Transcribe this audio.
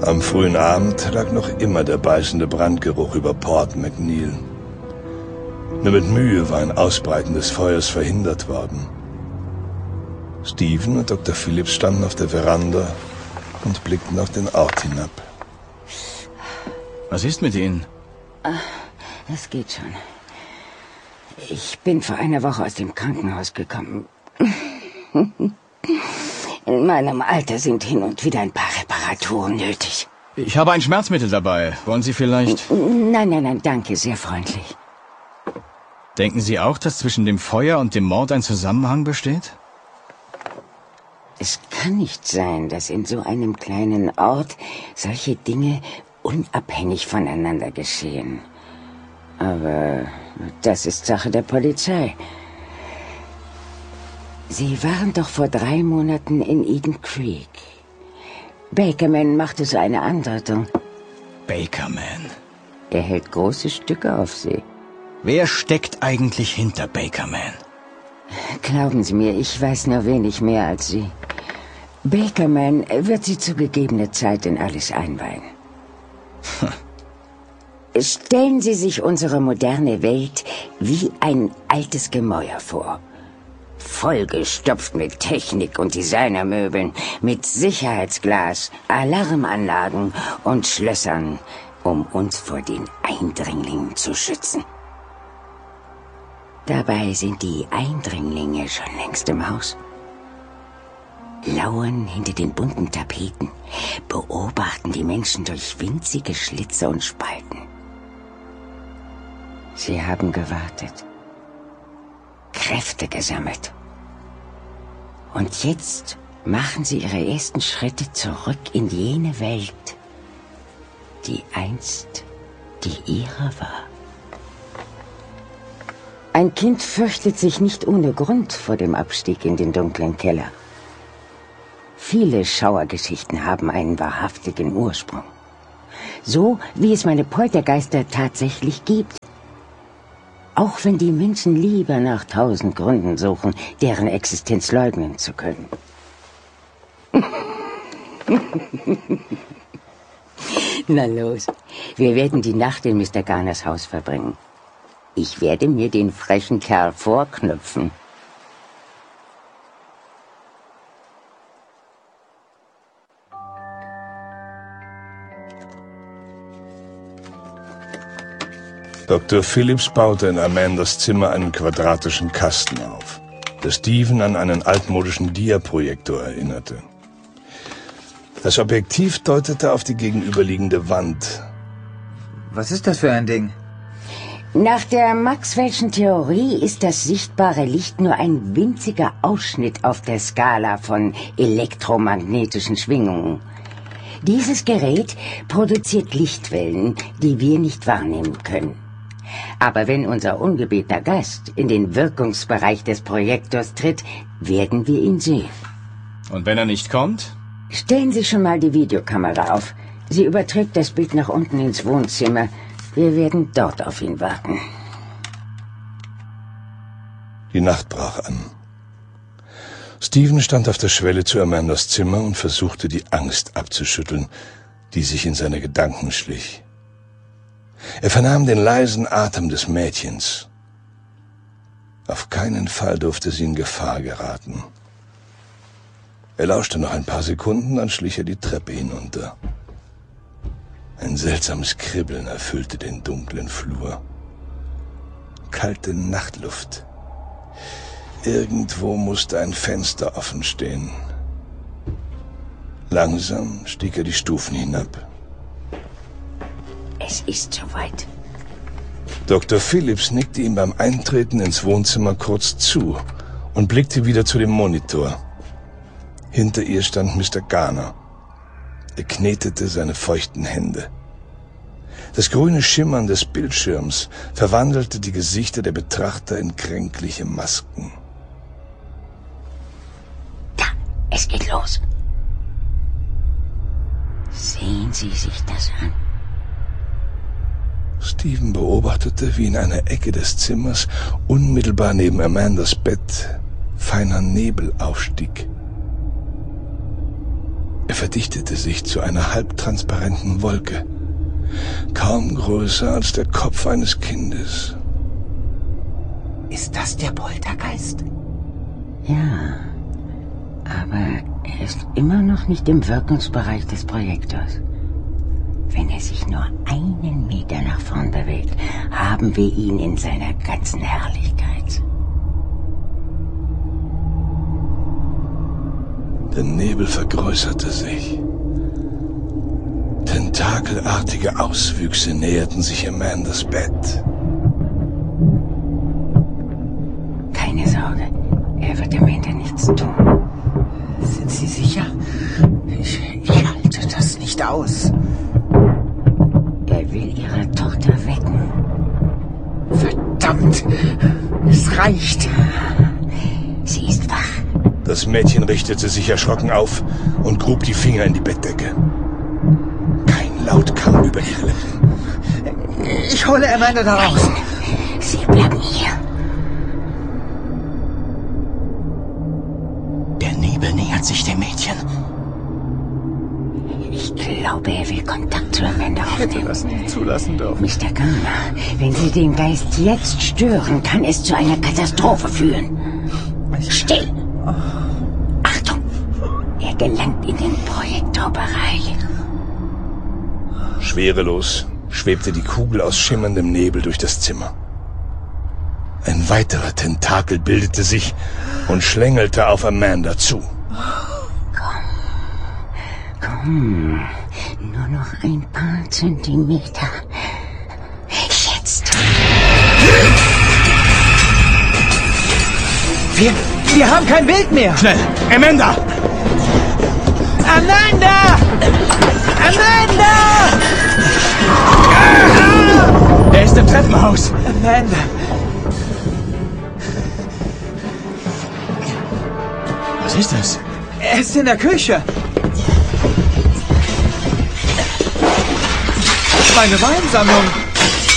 Am frühen Abend lag noch immer der beißende Brandgeruch über Port McNeil. Nur mit Mühe war ein Ausbreiten des Feuers verhindert worden. Stephen und Dr. Phillips standen auf der Veranda und blickten auf den Ort hinab. Was ist mit Ihnen? Das geht schon. Ich bin vor einer Woche aus dem Krankenhaus gekommen. In meinem Alter sind hin und wieder ein paar Reparaturen nötig. Ich habe ein Schmerzmittel dabei. Wollen Sie vielleicht... Nein, danke, sehr freundlich. Denken Sie auch, dass zwischen dem Feuer und dem Mord ein Zusammenhang besteht? Es kann nicht sein, dass in so einem kleinen Ort solche Dinge unabhängig voneinander geschehen. Aber das ist Sache der Polizei. Sie waren doch vor 3 Monaten in Eden Creek. Bakerman machte so eine Andeutung. Bakerman? Er hält große Stücke auf Sie. Wer steckt eigentlich hinter Bakerman? Glauben Sie mir, ich weiß nur wenig mehr als Sie. Bakerman wird Sie zu gegebener Zeit in alles einweihen. Stellen Sie sich unsere moderne Welt wie ein altes Gemäuer vor. Vollgestopft mit Technik und Designermöbeln, mit Sicherheitsglas, Alarmanlagen und Schlössern, um uns vor den Eindringlingen zu schützen. Dabei sind die Eindringlinge schon längst im Haus. Lauern hinter den bunten Tapeten, beobachten die Menschen durch winzige Schlitze und Spalten. Sie haben gewartet, Kräfte gesammelt. Und jetzt machen sie ihre ersten Schritte zurück in jene Welt, die einst die ihre war. Ein Kind fürchtet sich nicht ohne Grund vor dem Abstieg in den dunklen Keller. Viele Schauergeschichten haben einen wahrhaftigen Ursprung. So wie es meine Poltergeister tatsächlich gibt. Auch wenn die Menschen lieber nach 1000 Gründen suchen, deren Existenz leugnen zu können. Na los, wir werden die Nacht in Mr. Garners Haus verbringen. Ich werde mir den frechen Kerl vorknüpfen. Dr. Phillips baute in Amandas Zimmer einen quadratischen Kasten auf, der Stephen an einen altmodischen Diaprojektor erinnerte. Das Objektiv deutete auf die gegenüberliegende Wand. Was ist das für ein Ding? Nach der Maxwell'schen Theorie ist das sichtbare Licht nur ein winziger Ausschnitt auf der Skala von elektromagnetischen Schwingungen. Dieses Gerät produziert Lichtwellen, die wir nicht wahrnehmen können. Aber wenn unser ungebetener Gast in den Wirkungsbereich des Projektors tritt, werden wir ihn sehen. Und wenn er nicht kommt? Stellen Sie schon mal die Videokamera auf. Sie überträgt das Bild nach unten ins Wohnzimmer. Wir werden dort auf ihn warten. Die Nacht brach an. Stephen stand auf der Schwelle zu Amandas Zimmer und versuchte, die Angst abzuschütteln, die sich in seine Gedanken schlich. Er vernahm den leisen Atem des Mädchens. Auf keinen Fall durfte sie in Gefahr geraten. Er lauschte noch ein paar Sekunden, dann schlich er die Treppe hinunter. Ein seltsames Kribbeln erfüllte den dunklen Flur. Kalte Nachtluft. Irgendwo musste ein Fenster offen stehen. Langsam stieg er die Stufen hinab. Es ist soweit. Dr. Phillips nickte ihm beim Eintreten ins Wohnzimmer kurz zu und blickte wieder zu dem Monitor. Hinter ihr stand Mr. Garner. Er knetete seine feuchten Hände. Das grüne Schimmern des Bildschirms verwandelte die Gesichter der Betrachter in kränkliche Masken. Da, es geht los. Sehen Sie sich das an. Stephen beobachtete, wie in einer Ecke des Zimmers, unmittelbar neben Amandas Bett, feiner Nebel aufstieg. Er verdichtete sich zu einer halbtransparenten Wolke, kaum größer als der Kopf eines Kindes. Ist das der Poltergeist? Ja, aber er ist immer noch nicht im Wirkungsbereich des Projektors. Wenn er sich nur einen Meter nach vorn bewegt, haben wir ihn in seiner ganzen Herrlichkeit. Der Nebel vergrößerte sich. Tentakelartige Auswüchse näherten sich Amandas Bett. Keine Sorge, er wird am Ende nichts tun. Sind Sie sicher? Ich halte das nicht aus. Er will ihre Tochter wecken. Verdammt! Es reicht! Sie ist wach. Das Mädchen richtete sich erschrocken auf und grub die Finger in die Bettdecke. Kein Laut kam über ihre Lippen. Ich hole Amanda da raus. Sie bleiben hier. Der Nebel nähert sich dem Mädchen. Ich glaube, er will Kontakt zu Amanda Ich hätte aufnehmen. das nie zulassen dürfen. Mr. Garner, wenn Sie den Geist jetzt stören, kann es zu einer Katastrophe führen. Still! Achtung! Er gelangt in den Projektorbereich. Schwerelos schwebte die Kugel aus schimmerndem Nebel durch das Zimmer. Ein weiterer Tentakel bildete sich und schlängelte auf Amanda zu. Komm, nur noch ein paar Zentimeter. Jetzt! Wir haben kein Bild mehr! Schnell! Amanda! Amanda! Amanda! Er ist im Treppenhaus! Amanda! Was ist das? Er ist in der Küche! Meine Weinsammlung!